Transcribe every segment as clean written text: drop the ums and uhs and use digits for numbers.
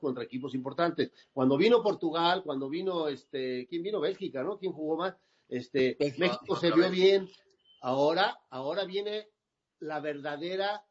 contra equipos importantes. Cuando vino Portugal, cuando vino, ¿quién vino? Bélgica, ¿no? ¿Quién jugó más? México se vio bien. Ahora viene la verdadera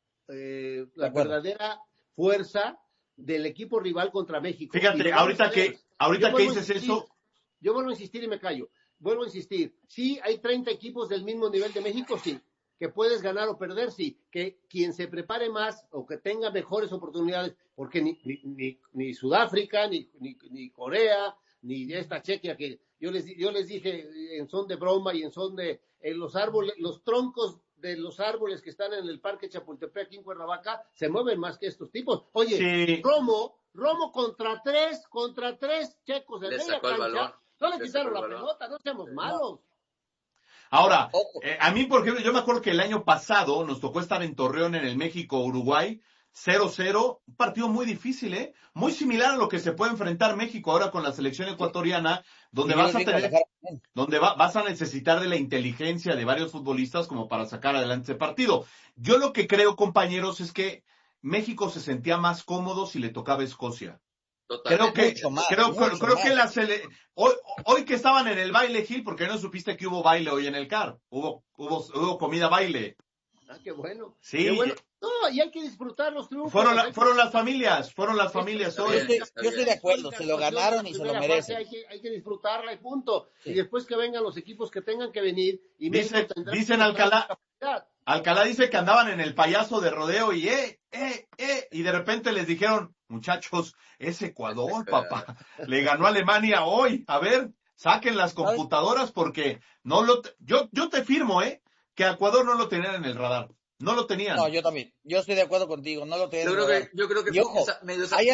fuerza del equipo rival contra México. Fíjate, ahorita que dices eso. Yo vuelvo a insistir y me callo. Vuelvo a insistir. Sí, hay 30 equipos del mismo nivel de México, sí. Que puedes ganar o perder, sí. Que quien se prepare más o que tenga mejores oportunidades, porque ni Sudáfrica, ni Corea, ni esta Chequia, que yo les dije en son de broma y en son de los árboles, los troncos de los árboles que están en el Parque Chapultepec aquí en Cuernavaca se mueven más que estos tipos. Oye, sí. Romo contra tres checos de media cancha, no le quitaron la pelota, no seamos malos. Ahora, a mí, por ejemplo, yo me acuerdo que el año pasado nos tocó estar en Torreón en el México-Uruguay, 0-0, un partido muy difícil, muy similar a lo que se puede enfrentar México ahora con la selección ecuatoriana, donde vas a necesitar de la inteligencia de varios futbolistas como para sacar adelante ese partido. Yo lo que creo, compañeros, es que México se sentía más cómodo si le tocaba Escocia. Totalmente. Creo que hoy que estaban en el baile, Gil, porque no supiste que hubo baile hoy en el CAR. Hubo comida baile. Ah, qué bueno. Sí. Qué bueno. No, y hay que disfrutar los triunfos. Fueron las familias hoy. Yo estoy de acuerdo, se lo ganaron y se lo merecen. Hay que disfrutarla y punto. Sí. Y después que vengan los equipos que tengan que venir. Y dicen Alcalá dice que andaban en el payaso de rodeo y y de repente les dijeron, muchachos, es Ecuador, papá. Le ganó a Alemania hoy. A ver, saquen las computadoras porque yo te firmo, que a Ecuador no lo tenían en el radar. No lo tenían. No, yo también. Yo estoy de acuerdo contigo. No lo tenían. Yo creo que y ojo, hay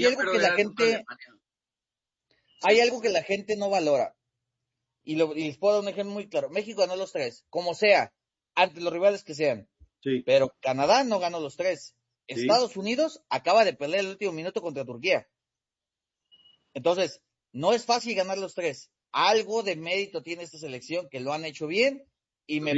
algo que la gente no valora. Y les puedo dar un ejemplo muy claro. México ganó los 3, como sea, ante los rivales que sean. Sí. Pero Canadá no ganó los 3. Sí. Estados Unidos acaba de perder el último minuto contra Turquía. Entonces, no es fácil ganar los 3. Algo de mérito tiene esta selección, que lo han hecho bien, y me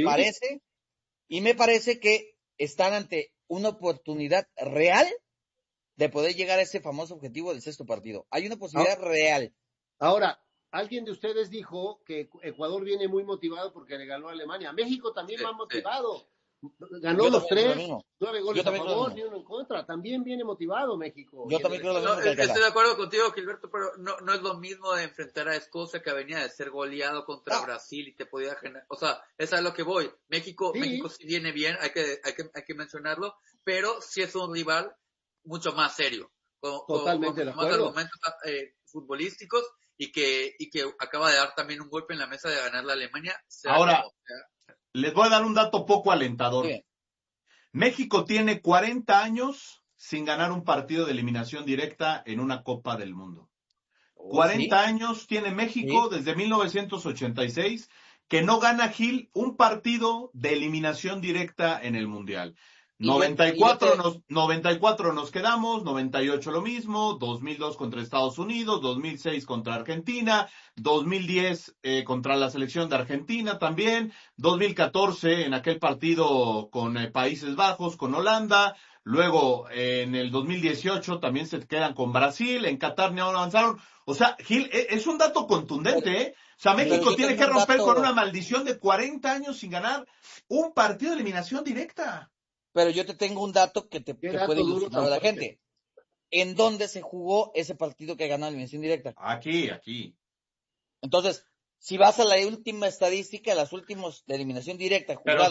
parece que están ante una oportunidad real de poder llegar a ese famoso objetivo del sexto partido. Hay una posibilidad real. Ahora, alguien de ustedes dijo que Ecuador viene muy motivado porque le ganó a Alemania. México también va motivado. Ganó los 3, 9 goles a favor, ni uno en contra. También viene motivado México. Yo también creo lo mismo. Estoy de acuerdo contigo, Gilberto, pero no es lo mismo de enfrentar a Escocia, que venía de ser goleado contra Brasil y te podía generar. O sea, eso es a lo que voy. México sí viene bien, hay que mencionarlo, pero sí es un rival mucho más serio. Totalmente con más argumentos futbolísticos y que acaba de dar también un golpe en la mesa de ganar la Alemania. Ahora, les voy a dar un dato poco alentador. Sí. México tiene 40 años sin ganar un partido de eliminación directa en una Copa del Mundo. 40 años tiene México desde 1986 que no gana, Gil, un partido de eliminación directa en el Mundial. 94 nos quedamos, 98 lo mismo, 2002 contra Estados Unidos, 2006 contra Argentina, 2010 contra la selección de Argentina también, 2014 en aquel partido con Países Bajos, con Holanda, luego en el 2018 también se quedan con Brasil, en Qatar no avanzaron. O sea, Gil, es un dato contundente, O sea, México tiene que romper con una maldición de 40 años sin ganar un partido de eliminación directa. Pero yo te tengo un dato que te puede ilustrar a la gente. ¿En dónde se jugó ese partido que ganó la eliminación directa? Aquí. Entonces, si vas a la última estadística, las últimos de eliminación directa jugados,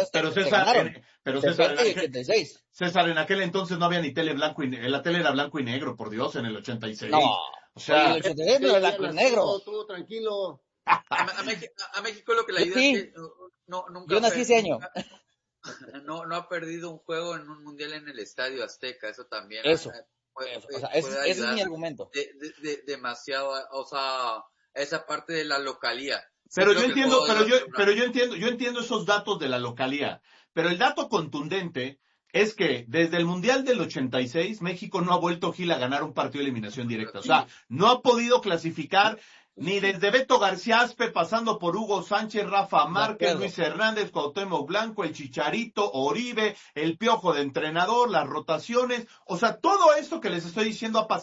César, en aquel entonces no había ni tele la tele era blanco y negro, por Dios, en el 86. No, o sea, en el 86 no era blanco y negro. Todo tranquilo. A México lo que le ayuda es que nunca. Yo nací ese año. No ha perdido un juego en un mundial en el Estadio Azteca, eso también. Eso. Ese es mi argumento. Demasiado, o sea, esa parte de la localía. Pero yo entiendo esos datos de la localía. Pero el dato contundente es que desde el Mundial del 86, México no ha vuelto, Gil, a ganar un partido de eliminación directa. O sea, no ha podido clasificar ni desde Beto García Aspe, pasando por Hugo Sánchez, Rafa Márquez, Luis Hernández, Cuauhtémoc Blanco, el Chicharito, Oribe, el Piojo de entrenador, las rotaciones. O sea, todo esto que les estoy diciendo ha pasado